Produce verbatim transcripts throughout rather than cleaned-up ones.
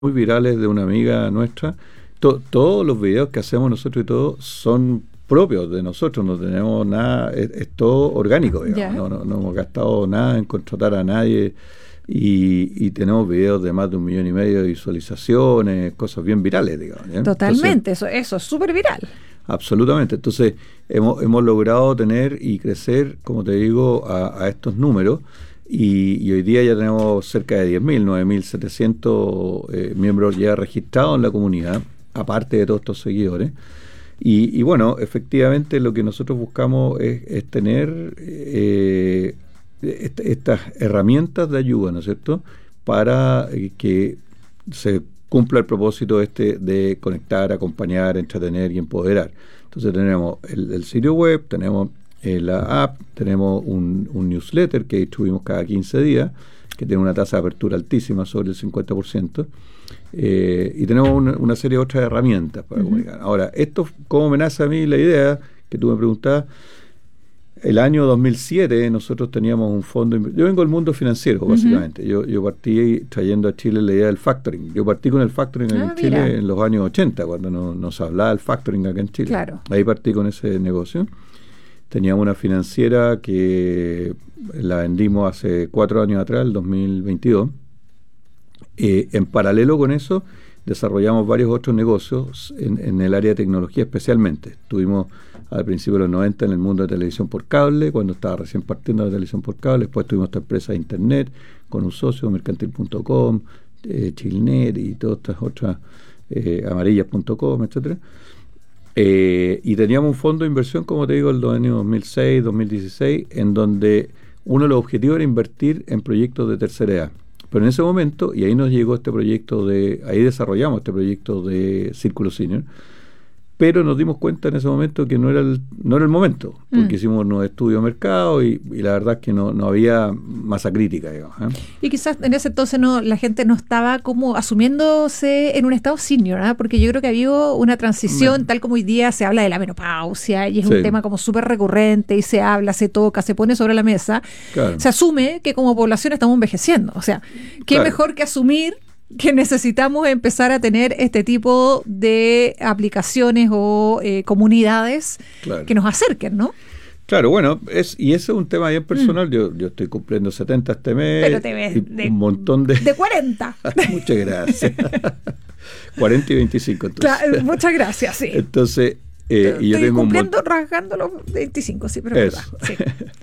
muy virales de una amiga nuestra. To, todos los videos que hacemos nosotros y todo son propios de nosotros, no tenemos nada, es, es todo orgánico, digamos. No, no, no hemos gastado nada en contratar a nadie y, y tenemos videos de más de un millón y medio de visualizaciones, cosas bien virales, digamos, ¿eh? Totalmente, Entonces, eso, eso es súper viral. Absolutamente. Entonces, hemos, hemos logrado tener y crecer, como te digo, a, a estos números. Y, y hoy día ya tenemos cerca de diez mil, nueve mil setecientos eh, miembros ya registrados en la comunidad, aparte de todos estos seguidores. Y, y bueno, efectivamente lo que nosotros buscamos es, es tener eh, est estas herramientas de ayuda, ¿no es cierto?, para eh, que se cumpla el propósito este de conectar, acompañar, entretener y empoderar. Entonces tenemos el, el sitio web, tenemos Eh, la app, tenemos un, un newsletter que distribuimos cada quince días, que tiene una tasa de apertura altísima, sobre el cincuenta por ciento, eh, y tenemos una, una serie de otras herramientas para uh-huh. comunicar. Ahora, esto, ¿cómo me nace a mí la idea que tú me preguntabas? El año dos mil siete nosotros teníamos un fondo, yo vengo del mundo financiero, básicamente. Uh-huh. yo, yo partí trayendo a Chile la idea del factoring. Yo partí con el factoring ah, en Chile mira. en los años ochenta, cuando no, nos hablaba del factoring acá en Chile. Claro. Ahí partí con ese negocio. Teníamos una financiera que la vendimos hace cuatro años atrás, el dos mil veintidós. Eh, en paralelo con eso, desarrollamos varios otros negocios en, en el área de tecnología especialmente. Estuvimos al principio de los noventa en el mundo de televisión por cable, cuando estaba recién partiendo la televisión por cable. Después tuvimos esta empresa de internet con un socio, mercantil punto com, eh, Chilnet y todas estas otras, eh, amarillas punto com, etcétera. Eh, y teníamos un fondo de inversión, como te digo, el año dos mil seis, dos mil dieciséis, en donde uno de los objetivos era invertir en proyectos de tercera edad. Pero en ese momento, y ahí nos llegó este proyecto de, ahí desarrollamos este proyecto de Círculo Senior, pero nos dimos cuenta en ese momento que no era el, no era el momento, porque mm. hicimos unos estudios de mercado y, y la verdad es que no, no había masa crítica, digamos, ¿eh? Y quizás en ese entonces no la gente no estaba como asumiéndose en un estado senior, ¿eh? Porque yo creo que había una transición, Me... tal como hoy día se habla de la menopausia y es sí. un tema como súper recurrente y se habla, se toca, se pone sobre la mesa. Claro. Se asume que como población estamos envejeciendo. O sea, qué claro. mejor que asumir que necesitamos empezar a tener este tipo de aplicaciones o eh, comunidades claro. que nos acerquen, ¿no? Claro, bueno, es y ese es un tema bien personal. Mm. Yo, yo estoy cumpliendo setenta este mes. Pero te ves de, un montón de... de cuarenta. Muchas gracias. cuarenta y veinticinco, entonces. Claro, muchas gracias, sí. Entonces, eh, y yo estoy tengo cumpliendo, un mon... rasgando los veinticinco, sí, pero es verdad. Sí.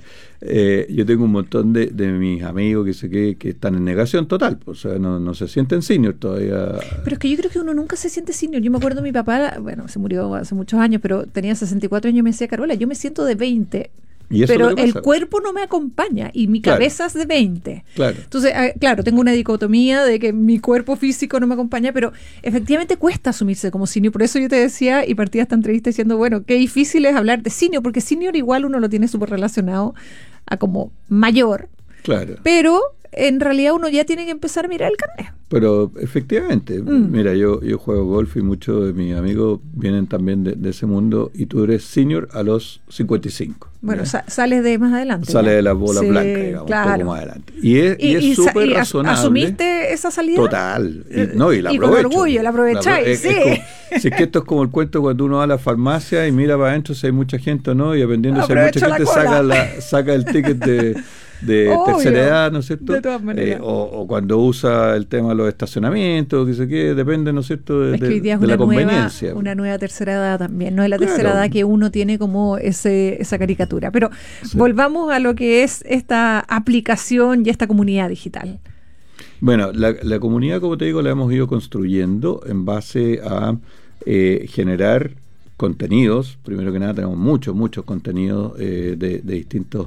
Eh, yo tengo un montón de, de mis amigos que sé que, que están en negación total, pues, o sea, no, no se sienten senior todavía. Pero es que yo creo que uno nunca se siente senior. Yo me acuerdo mi papá, bueno, se murió hace muchos años, pero tenía sesenta y cuatro años y me decía, Carola, yo me siento de veinte. ¿Y eso pero el cuerpo no me acompaña y mi claro. cabeza es de veinte. Claro. Entonces, eh, claro, tengo una dicotomía de que mi cuerpo físico no me acompaña, pero efectivamente cuesta asumirse como senior. Por eso yo te decía y partí esta entrevista diciendo, bueno, qué difícil es hablar de senior, porque senior igual uno lo tiene súper relacionado a como mayor. Claro. Pero en realidad uno ya tiene que empezar a mirar el carnet. Pero efectivamente, mm. mira, yo, yo juego golf y muchos de mis amigos vienen también de, de ese mundo y tú eres senior a los cincuenta y cinco. Bueno, sa sales de más adelante. Sales de las bolas sí, blancas, digamos, claro. un poco más adelante. Y es y, y es súper razonable. ¿Asumiste esa salida? Total. Y, no, y la y aprovecho. con orgullo, la aprovecháis, es, sí. Es como, si es que esto es como el cuento cuando uno va a la farmacia y mira para adentro si hay mucha gente o no, y dependiendo si hay mucha gente saca, la, saca el ticket de... de Obvio, tercera edad, ¿no es cierto? De todas maneras. Eh, o, o cuando usa el tema de los estacionamientos, que sé qué, depende, ¿no es cierto?, de, es que hoy día es de una la conveniencia. Nueva, una nueva tercera edad también, no es la tercera claro. edad que uno tiene como ese esa caricatura. Pero sí. volvamos a lo que es esta aplicación y esta comunidad digital. Bueno, la, la comunidad, como te digo, la hemos ido construyendo en base a eh, generar contenidos. Primero que nada, tenemos muchos, muchos contenidos eh, de, de distintos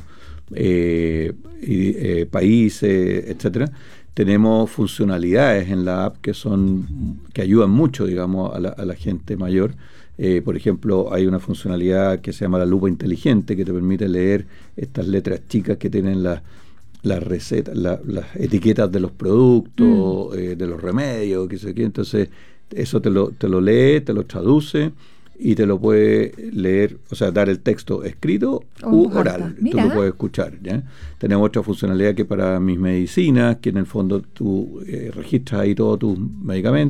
Eh, y, eh, países, etcétera. Tenemos funcionalidades en la app que son que ayudan mucho, digamos, a la, a la gente mayor. Eh, por ejemplo, hay una funcionalidad que se llama la lupa inteligente que te permite leer estas letras chicas que tienen las las recetas, la, las etiquetas de los productos, mm. eh, de los remedios, qué sé qué. Entonces, eso te lo, te lo lee, te lo traduce. y te lo puede leer, o sea, dar el texto escrito Oh, u harta. oral. Tú Mira. lo puedes escuchar, ¿ya? Tenemos otra funcionalidad que para mis medicinas, que en el fondo tú eh, registras ahí todos tus medicamentos